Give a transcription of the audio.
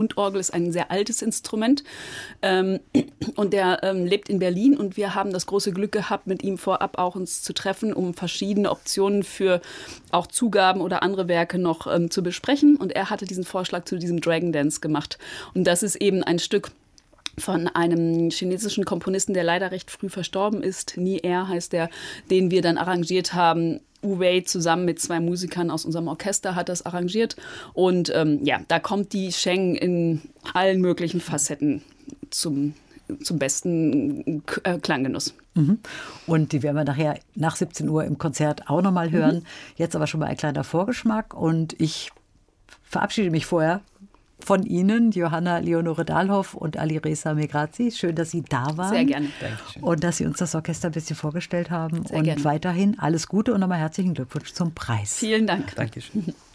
Mundorgel ist ein sehr altes Instrument. Und der lebt in Berlin und wir haben das große Glück gehabt, mit ihm vorab auch uns zu treffen, um verschiedene Optionen für auch Zugaben oder andere Werke noch zu besprechen. Und er hatte diesen Vorschlag zu diesem Dragon Dance gemacht. Und das ist eben ein Stück von einem chinesischen Komponisten, der leider recht früh verstorben ist. Ni Er heißt der, den wir dann arrangiert haben. Wu Wei zusammen mit 2 Musikern aus unserem Orchester hat das arrangiert. Und da kommt die Sheng in allen möglichen Facetten zum besten Klanggenuss. Und die werden wir nachher nach 17 Uhr im Konzert auch nochmal hören. Jetzt aber schon mal ein kleiner Vorgeschmack. Und ich verabschiede mich vorher von Ihnen, Johanna Leonore Dahlhoff und Alireza Megrazi. Schön, dass Sie da waren. Sehr gerne. Dankeschön. Und dass Sie uns das Orchester ein bisschen vorgestellt haben. Sehr und gerne. Weiterhin alles Gute und nochmal herzlichen Glückwunsch zum Preis. Vielen Dank. Dankeschön.